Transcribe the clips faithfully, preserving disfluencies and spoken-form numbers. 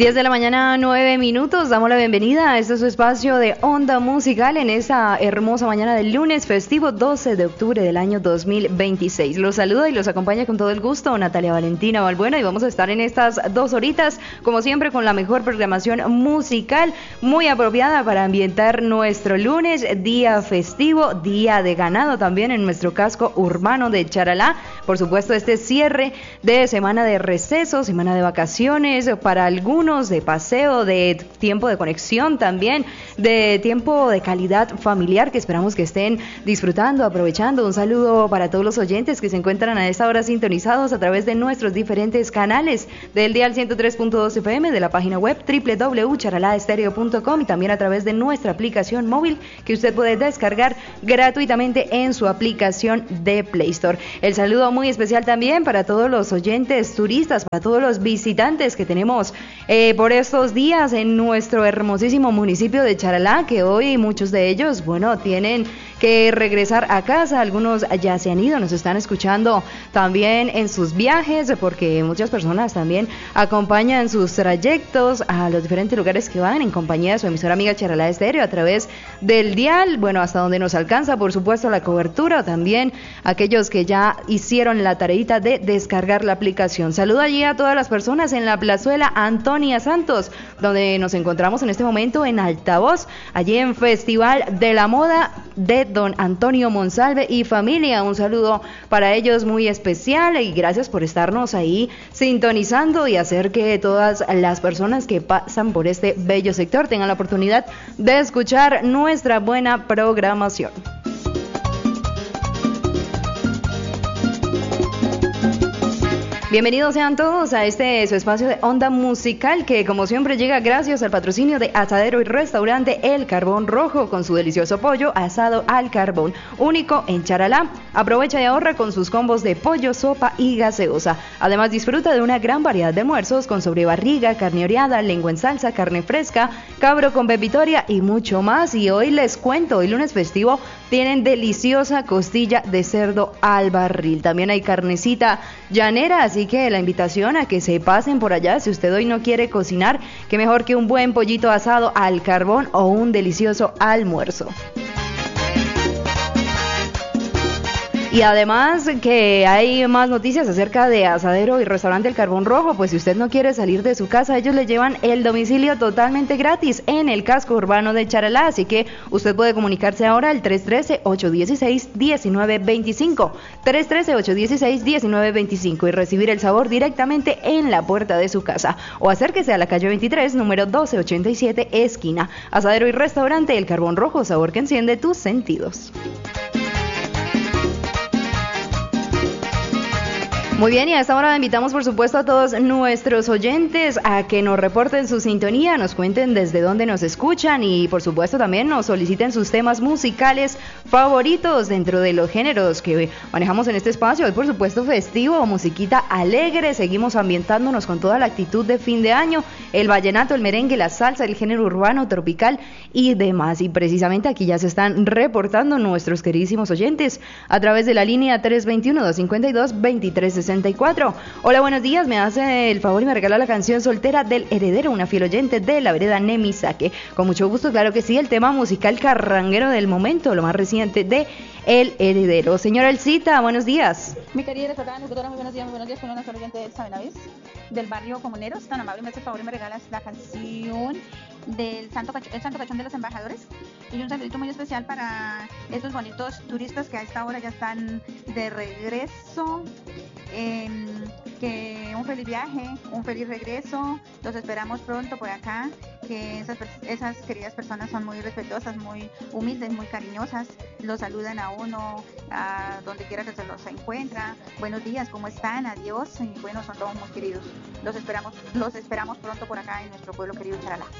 diez de la mañana, nueve minutos. Damos la bienvenida a este su espacio de Onda Musical en esta hermosa mañana del lunes festivo doce de octubre del año dos mil veintiséis. Los saluda y los acompaña con todo el gusto Natalia Valentina Balbuena y vamos a estar en estas dos horitas, como siempre, con la mejor programación musical muy apropiada para ambientar nuestro lunes, día festivo, día de ganado también en nuestro casco urbano de Charalá. Por supuesto, este cierre de semana de receso, semana de vacaciones para algunos, de paseo, de tiempo de conexión también, de tiempo de calidad familiar que esperamos que estén disfrutando, aprovechando. Un saludo para todos los oyentes que se encuentran a esta hora sintonizados a través de nuestros diferentes canales del dial ciento tres punto dos F M, de la página web doble u doble u doble u punto charalá estéreo punto com y también a través de nuestra aplicación móvil que usted puede descargar gratuitamente en su aplicación de Play Store. El saludo muy especial también para todos los oyentes turistas, para todos los visitantes que tenemos eh, por estos días en nuestro hermosísimo municipio de Charalá, que hoy muchos de ellos, bueno, tienen que regresar a casa. Algunos ya se han ido, nos están escuchando también en sus viajes, porque muchas personas también acompañan sus trayectos a los diferentes lugares que van en compañía de su emisora amiga Charalá Estéreo a través del dial, bueno, hasta donde nos alcanza, por supuesto, la cobertura. También aquellos que ya hicieron la tareita de descargar la aplicación. Saludo allí a todas las personas en la plazuela Antonia Santos, donde nos encontramos en este momento en altavoz, allí en Festival de la Moda de don Antonio Monsalve y familia. Un saludo para ellos muy especial y gracias por estarnos ahí sintonizando y hacer que todas las personas que pasan por este bello sector tengan la oportunidad de escuchar nuestra buena programación. Bienvenidos sean todos a este su espacio de Onda Musical, que como siempre llega gracias al patrocinio de Asadero y Restaurante El Carbón Rojo, con su delicioso pollo asado al carbón, único en Charalá. Aprovecha y ahorra con sus combos de pollo, sopa y gaseosa. Además, disfruta de una gran variedad de almuerzos con sobrebarriga, carne oreada, lengua en salsa, carne fresca, cabro con pepitoria y mucho más. Y hoy les cuento, hoy lunes festivo, tienen deliciosa costilla de cerdo al barril. También hay carnecita llanera, así Así que la invitación a que se pasen por allá. Si usted hoy no quiere cocinar, qué mejor que un buen pollito asado al carbón o un delicioso almuerzo. Y además que hay más noticias acerca de Asadero y Restaurante El Carbón Rojo. Pues si usted no quiere salir de su casa, ellos le llevan el domicilio totalmente gratis en el casco urbano de Charalá. Así que usted puede comunicarse ahora al tres uno tres, ocho uno seis, uno nueve dos cinco, tres uno tres, ocho uno seis, uno nueve dos cinco y recibir el sabor directamente en la puerta de su casa. O acérquese a la calle veintitrés, número doce ochenta y siete, esquina. Asadero y Restaurante El Carbón Rojo, sabor que enciende tus sentidos. Muy bien, y a esta hora invitamos por supuesto a todos nuestros oyentes a que nos reporten su sintonía, nos cuenten desde dónde nos escuchan y por supuesto también nos soliciten sus temas musicales favoritos dentro de los géneros que manejamos en este espacio. Hoy por supuesto festivo, musiquita alegre, seguimos ambientándonos con toda la actitud de fin de año, el vallenato, el merengue, la salsa, el género urbano, tropical y demás. Y precisamente aquí ya se están reportando nuestros queridísimos oyentes a través de la línea tres dos uno, dos cinco dos, dos tres seis cuatro. Hola, buenos días, me hace el favor y me regala la canción Soltera del Heredero, una fiel oyente de la vereda Nemisaque. Con mucho gusto, claro que sí, el tema musical carranguero del momento, lo más reciente de El Heredero. Señora Elcita, buenos días. Mi querida reportera, locutora, muy buenos días, muy buenos días, con una sola oyente de Sabenavis, del barrio Comuneros, tan amable, me hace el favor y me regalas la canción del Santo, Cach- el Santo Cachón de los Embajadores, y un saludito muy especial para estos bonitos turistas que a esta hora ya están de regreso. Eh, que un feliz viaje, un feliz regreso, los esperamos pronto por acá, que esas, esas queridas personas son muy respetuosas, muy humildes, muy cariñosas, los saludan a uno a donde quiera que se los encuentra, buenos días, ¿cómo están? Adiós, y bueno, son todos muy queridos, los esperamos, los esperamos pronto por acá en nuestro pueblo querido Charalá.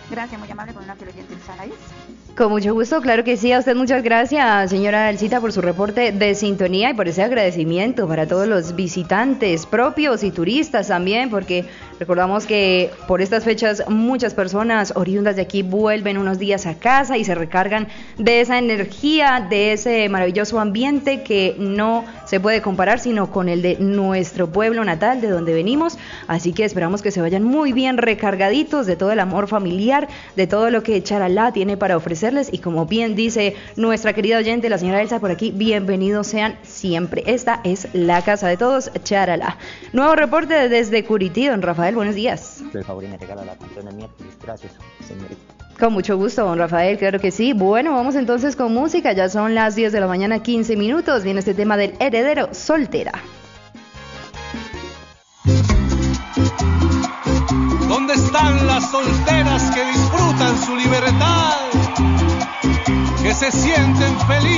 Gracias, muy amable, con una fiel oyente de Sanaís. Con mucho gusto, claro que sí. A usted muchas gracias, señora Elcita, por su reporte de sintonía y por ese agradecimiento para todos los visitantes propios y turistas también, porque recordamos que por estas fechas muchas personas oriundas de aquí vuelven unos días a casa y se recargan de esa energía, de ese maravilloso ambiente que no se puede comparar sino con el de nuestro pueblo natal, de donde venimos. Así que esperamos que se vayan muy bien recargaditos de todo el amor familiar, de todo lo que Charalá tiene para ofrecerles, y como bien dice nuestra querida oyente, la señora Elsa por aquí, bienvenidos sean siempre. Esta es la casa de todos, Charalá. Nuevo reporte desde Curití, don Rafael, buenos días. Por favor, y me regala la canción el miércoles. Gracias, señorita. Con mucho gusto, don Rafael, claro que sí. Bueno, vamos entonces con música, ya son las diez de la mañana, quince minutos, viene este tema del Heredero, Soltera. ¿Dónde están las solteras que disfrutan su libertad? Que se sienten felices